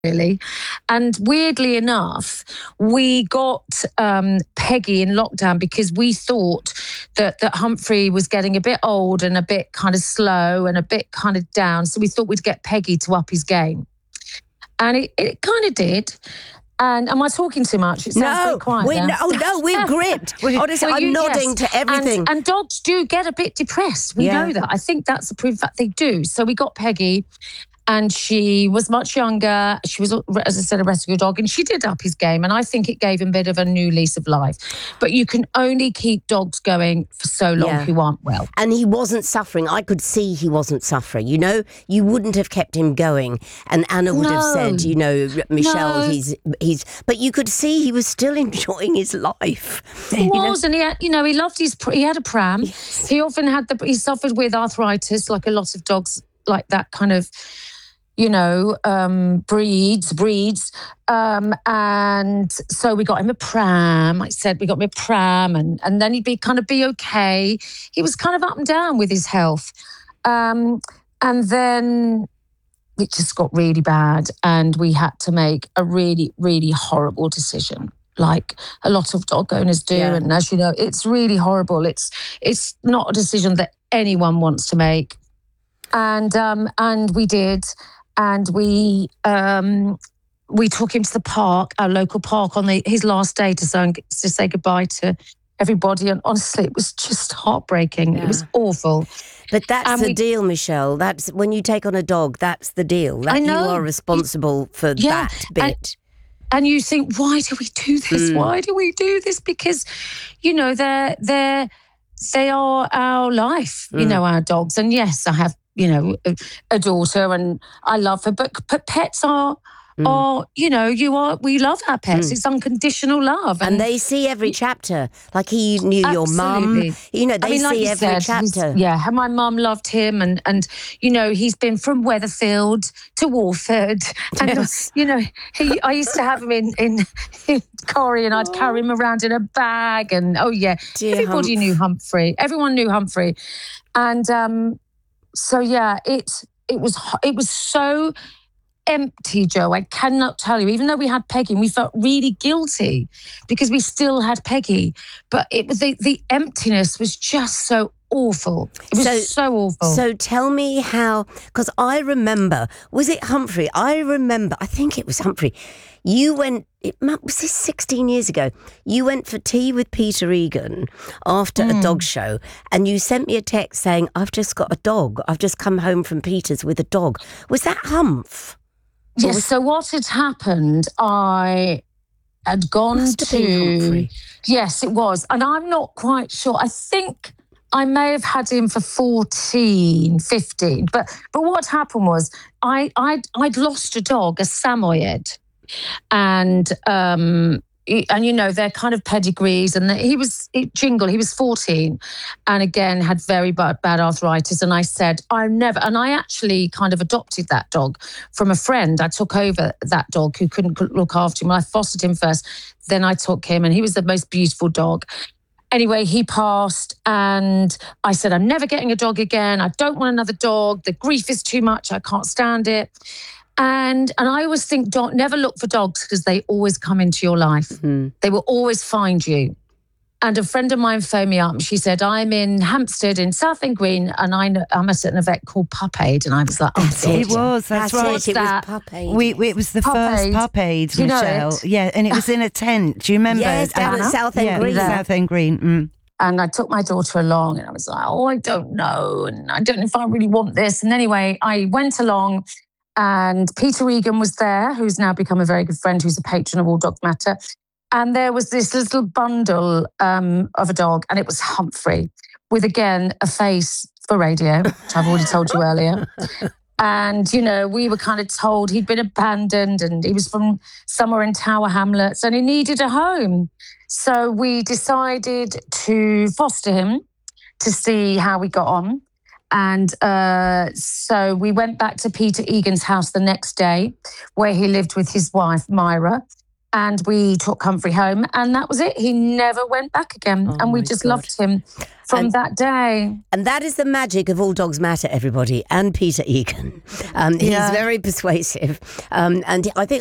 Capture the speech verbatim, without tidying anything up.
really. And weirdly enough, we got um, Peggy in lockdown because we thought that, that Humphrey was getting a bit old and a bit kind of slow and a bit kind of down. So we thought we'd get Peggy to up his game. And it, it kind of did. And am I talking too much? It sounds no, very quiet we're now. no, no, we're gripped. Honestly, Well, I'm you- nodding yes. to everything. And, and dogs do get a bit depressed. We Yeah. know that. I think that's a proof that they do. So we got Peggy, and she was much younger. She was, as I said, a rescue dog, and she did up his game. And I think it gave him a bit of a new lease of life. But you can only keep dogs going for so long Yeah. who aren't well. And he wasn't suffering. I could see he wasn't suffering. You know, you wouldn't have kept him going. And Anna would have No. said, you know, Michelle, No. he's he's. But you could see he was still enjoying his life. He You know? was, and he had, you know, he loved his, pr- he had a pram. He often had the, he suffered with arthritis, like a lot of dogs, like that kind of, you know, um, breeds, breeds. Um, and so we got him a pram. I said, we got him a pram, and, and then he'd be kind of be okay. He was kind of up and down with his health. Um, and then it just got really bad, and we had to make a really, really horrible decision. Like a lot of dog owners do. Yeah. And as you know, it's really horrible. It's it's not a decision that anyone wants to make. And um, and we did. And we um, we took him to the park, our local park, on the, his last day to say, to say goodbye to everybody. And honestly, it was just heartbreaking. Yeah. It was awful. But that's And the we- deal, Michelle. That's when you take on a dog. That's the deal. That I know. you are responsible for Yeah, that bit. And you think, why do we do this? Mm. Why do we do this? Because, you know, they're they're they are our life, you Mm. know, our dogs. And yes, I have, you know, a, a daughter, and I love her. But but pets are Mm. are, you know, you are. We love our pets. Mm. It's unconditional love, And they see every chapter. Like he knew your mum. Absolutely. You know, they I mean, like see you every said, he's- chapter. Yeah, my mum loved him, and and you know, he's been from Weatherfield to Walford, and Yes. you know, he. I used to have him in in, in Corrie, and I'd carry him around in a bag, and oh yeah, Dear everybody Humph. knew Humphrey. Everyone knew Humphrey, and um, so yeah, it it was it was so empty, Joe. I cannot tell you. Even though we had Peggy, and we felt really guilty because we still had Peggy, but it was the the emptiness was just so awful. It was So- so, awful. So tell me how, because I remember, was it Humphrey? I remember, I think it was Humphrey. You went, it mu- was this sixteen years ago? You went for tea with Peter Egan after Hmm. a dog show, and you sent me a text saying, I've just got a dog. I've just come home from Peter's with a dog. Was that Humph? yes. So what had happened? I had gone Must have been to. Humphrey. Yes, it was, and I'm not quite sure. I think I may have had him for fourteen, fifteen. But but what happened was I I'd, I'd lost a dog, a Samoyed, and um he- and you know they're kind of pedigrees, and he was he, Jingle. He was fourteen, and again had very bad, bad arthritis. And I said I never. And I actually kind of adopted that dog from a friend. I took over that dog who couldn't look after him. I fostered him first, then I took him, and he was the most beautiful dog. Anyway, he passed, and I said, I'm never getting a dog again. I don't want another dog. The grief is too much. I can't stand it. And and I always think, don't never look for dogs because they always come into your life. Mm. They will always find you. And a friend of mine phoned me up, and she said, I'm in Hampstead in Southend Green, and I know, I'm at a vet called Pup Aid. And I was like, oh, That's God, it. It was, that's, right. It, it that? was Pup Aid. We, we it was the Pup first Aid. Pup Aid, Do you know Michelle. it? Yeah, and it was in a tent. Do you remember? Yes, down Anna? at Southend yeah, Green. Southend Green. Mm. And I took my daughter along, and I was like, oh, I don't know. And I don't know if I really want this. And anyway, I went along, and Peter Egan was there, who's now become a very good friend, who's a patron of All Dogs Matter. And there was this little bundle um, of a dog, and it was Humphrey, with, again, a face for radio, which I've already told you earlier. And, you know, we were kind of told he'd been abandoned, and he was from somewhere in Tower Hamlets, and he needed a home. So we decided to foster him to see how we got on. And uh, so we went back to Peter Egan's house the next day, where he lived with his wife, Myra. and we took Humphrey home, and that was it. He never went back again, Oh and we my just God. loved him from And- that day. And that is the magic of All Dogs Matter, everybody, and Peter Egan. Um, Yeah. He's very persuasive. Um, and I think